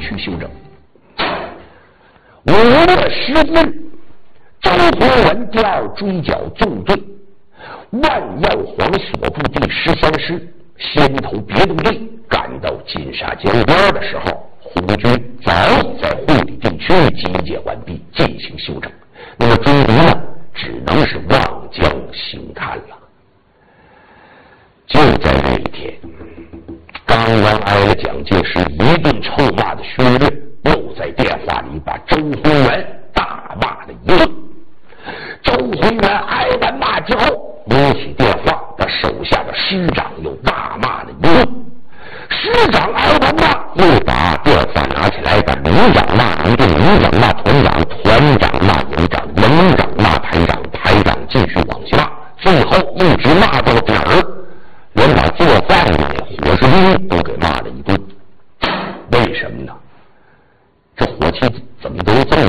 去休整。5月10日，周弘文第二追剿纵队万耀煌所部第13师先头别动队赶到金沙江边的时候，红军早已在会理地区集结完毕，进行休整。那么中敌呢，只能是望江兴叹了。就在这一天，刚刚挨了蒋介石一顿臭骂的薛岳，又在电话里把周弘元大骂了一顿。周弘元挨完骂之后，拨起电话，把手下的师长又大骂了一顿。师长挨完骂，又把电话拿起来，把连长骂一顿，连长骂团长，团长骂营长，营长骂排长，排长继续往下骂，最后一直骂到底儿，连把做饭的伙食兵都给骂了一顿。为什么呢？这火气怎么都这么